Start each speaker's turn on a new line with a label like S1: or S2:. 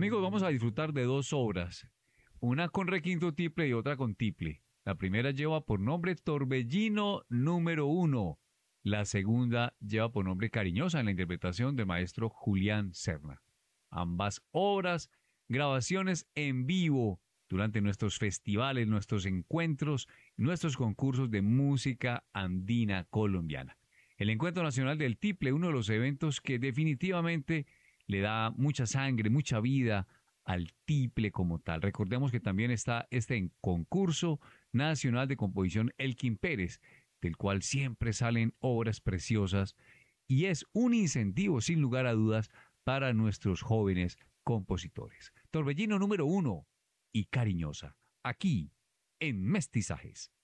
S1: Amigos, vamos a disfrutar de dos obras, una con requinto tiple y otra con tiple. La primera lleva por nombre Torbellino número 1. La segunda lleva por nombre Cariñosa en la interpretación del maestro Julián Serna. Ambas obras, grabaciones en vivo durante nuestros festivales, nuestros encuentros, nuestros concursos de música andina colombiana. El Encuentro Nacional del Tiple, uno de los eventos que definitivamente le da mucha sangre, mucha vida al tiple como tal. Recordemos que también está este concurso nacional de composición Elkin Pérez, del cual siempre salen obras preciosas y es un incentivo sin lugar a dudas para nuestros jóvenes compositores. Torbellino número 1 y Cariñosa, aquí en Mestizajes.